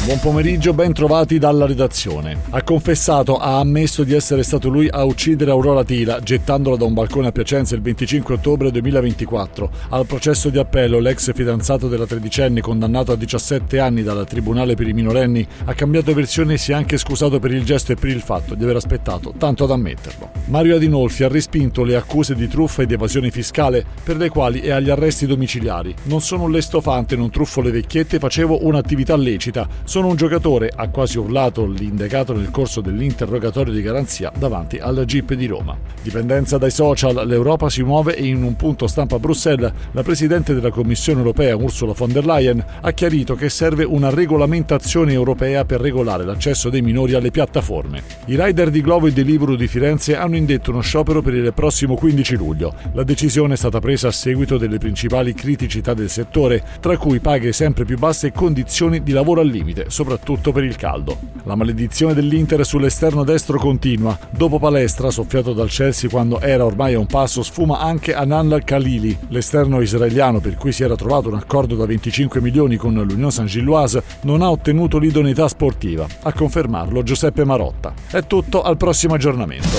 Buon pomeriggio, ben trovati dalla redazione. Ha ammesso di essere stato lui a uccidere Aurora Tila, gettandola da un balcone a Piacenza il 25 ottobre 2024. Al processo di appello, l'ex fidanzato della tredicenne, condannato a 17 anni dal Tribunale per i minorenni, ha cambiato versione e si è anche scusato per il gesto e per il fatto di aver aspettato tanto ad ammetterlo. Mario Adinolfi ha respinto le accuse di truffa ed evasione fiscale, per le quali è agli arresti domiciliari. Non sono un lestofante, non truffo le vecchiette, facevo un'attività lecita. Sono un giocatore, ha quasi urlato l'indagato nel corso dell'interrogatorio di garanzia davanti al GIP di Roma. Dipendenza dai social, l'Europa si muove e in un punto stampa a Bruxelles la Presidente della Commissione europea Ursula von der Leyen ha chiarito che serve una regolamentazione europea per regolare l'accesso dei minori alle piattaforme. I rider di Glovo e Deliveroo di Firenze hanno indetto uno sciopero per il prossimo 15 luglio. La decisione è stata presa a seguito delle principali criticità del settore, tra cui paghe sempre più basse e condizioni di lavoro al limite, soprattutto per il caldo. La maledizione dell'Inter sull'esterno destro continua. Dopo Palestra, soffiato dal Chelsea quando era ormai a un passo, sfuma anche Anan Khalili. L'esterno israeliano, per cui si era trovato un accordo da 25 milioni con l'Union Saint-Gilloise, non ha ottenuto l'idoneità sportiva. A confermarlo Giuseppe Marotta. È tutto, al prossimo aggiornamento.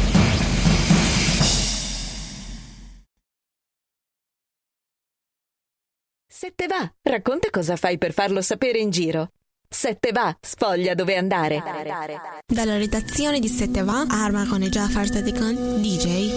Se te va, racconta cosa fai per farlo sapere in giro. Se te va, sfoglia dove andare. Dalla redazione di Se te va, Arma con Jafar Sadikan, DJ.